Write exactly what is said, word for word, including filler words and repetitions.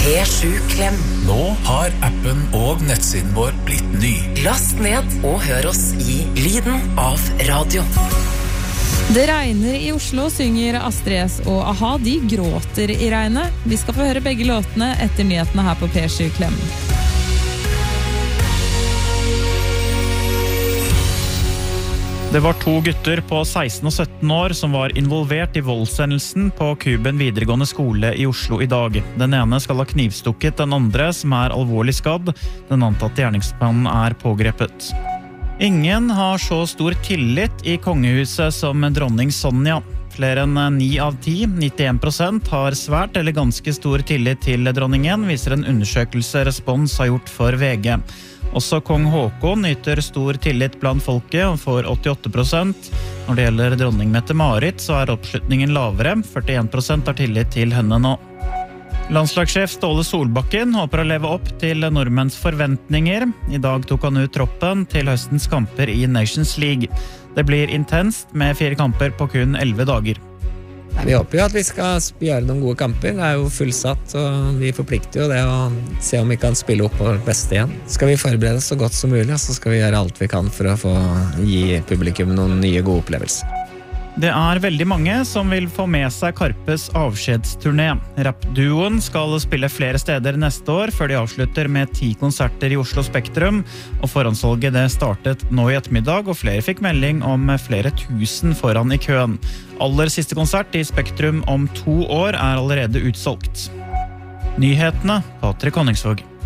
P sju Klem. Nå har appen og nettsiden vår blitt ny. Last ned og hør oss i lyden av radio. Det regner i Oslo, synger Astrid S og A-ha. De gråter i regnet. Vi skal få høre begge låtene etter nyhetene her på P sju Klem. Det var to gutter på seksten og sytten år som var involvert i voldshendelsen på Kuben videregående skole i Oslo i dag. Den ene skal ha knivstukket den andre, som er alvorlig skadd. Den antatte gjerningsmannen er pågrepet. Ingen har så stor tillit i kongehuset som dronning Sonja. Flere enn ni av ti, nittien prosent, har svært eller ganske stor tillit til dronningen, viser en undersøkelse Respons har gjort for V G. Også kong Håkon nyter stor tillit blant folket og får åttiåtte prosent. Når det gjelder dronning Mette-Marit, så er oppslutningen lavere. førtien prosent har tillit til henne nå. Landslagssjef Ståle Solbakken håper å leve opp til nordmenns forventninger. I dag tok han ut troppen til høstens kamper i Nations League. Det blir intenst med fire kamper på kun elleve dager. Vi håper jo at vi skal gjøre noen gode kamper. Det er jo fullsatt, og vi forplikter jo det å se om vi kan spille opp vårt beste igjen. Skal vi forberede oss så godt som mulig, så skal vi gjøre alt vi kan for å få gi publikum noen nye gode opplevelser. Det er veldig mange som vil få med seg Karpes avskjedsturné. Rappduoen skal spille flere steder neste år, før de avslutter med ti konserter i Oslo Spektrum. Og forhåndsholget det startet nå i ettermiddag, og flere fikk melding om flere tusen foran i køen. Aller siste konsert i Spektrum om to år er allerede utsolgt. Nyhetene, Patrik Honningsvåg.